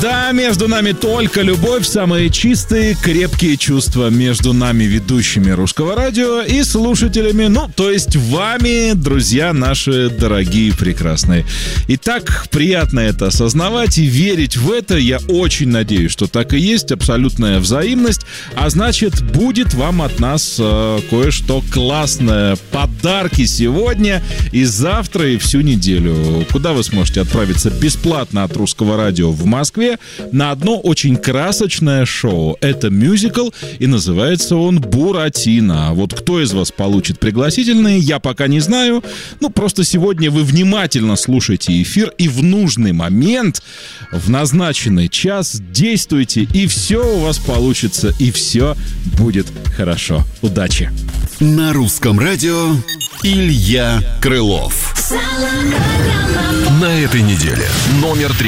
Да, между нами только любовь, самые чистые, крепкие чувства между нами, ведущими Русского радио, и слушателями, то есть вами, друзья наши дорогие, прекрасные. Итак, приятно это осознавать и верить в это. Я очень надеюсь, что так и есть, абсолютная взаимность. А значит, будет вам от нас кое-что классное. Подарки сегодня и завтра, и всю неделю. Куда вы сможете отправиться бесплатно от Русского радио в Москве на одно очень красочное шоу. Это мюзикл, и называется он «Буратино». А вот кто из вас получит пригласительные, я пока не знаю. Просто сегодня вы внимательно слушайте эфир и в нужный момент, в назначенный час действуйте, и все у вас получится, и все будет хорошо. Удачи! На Русском радио Илья Крылов. На этой неделе номер 3.